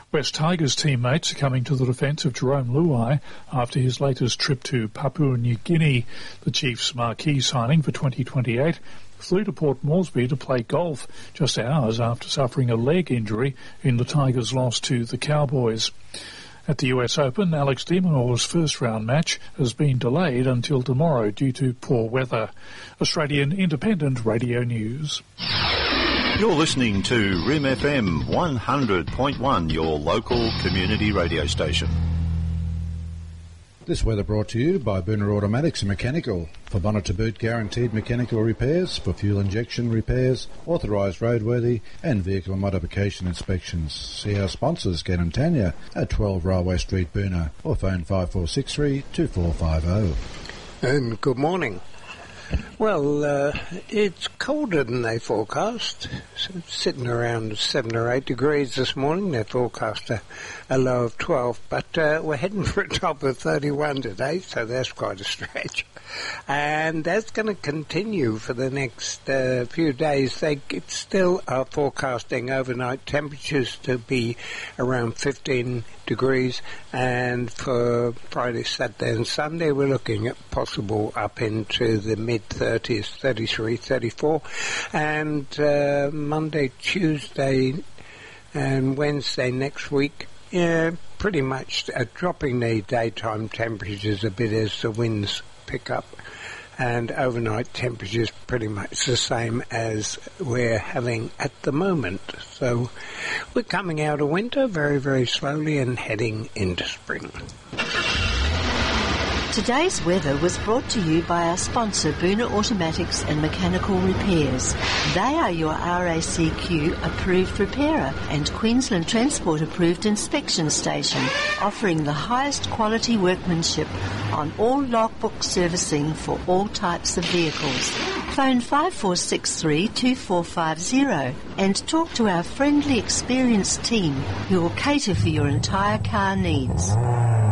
West Tigers teammates are coming to the defence of Jerome Luai after his latest trip to Papua New Guinea. The Chiefs' marquee signing for 2028 flew to Port Moresby to play golf just hours after suffering a leg injury in the Tigers' loss to the Cowboys. At the US Open, Alex de Minaur's first-round match has been delayed until tomorrow due to poor weather. Australian Independent Radio News. You're listening to RIM FM 100.1, your local community radio station. This weather brought to you by Booner Automatics and Mechanical. For bonnet to boot guaranteed mechanical repairs, for fuel injection repairs, authorised roadworthy and vehicle modification inspections. See our sponsors, Ken and Tanya, at 12 Railway Street, Booner, or phone 5463 2450. And good morning. Well, it's colder than they forecast. Sitting around 7 or 8 degrees this morning. They forecast a low of 12, but we're heading for a top of 31 today, so that's quite a stretch. And that's going to continue for the next few days. They still are forecasting overnight temperatures to be around 15 degrees, and for Friday, Saturday and Sunday we're looking at possible up into the mid-30s, 33, 34, and Monday, Tuesday and Wednesday next week, pretty much dropping the daytime temperatures a bit as the winds pick up, and overnight temperatures pretty much the same as we're having at the moment. So we're coming out of winter very, very slowly and heading into spring. Today's weather was brought to you by our sponsor, Booner Automatics and Mechanical Repairs. They are your RACQ approved repairer and Queensland Transport approved inspection station, offering the highest quality workmanship on all logbook servicing for all types of vehicles. Phone 5463 2450 and talk to our friendly, experienced team who will cater for your entire car needs.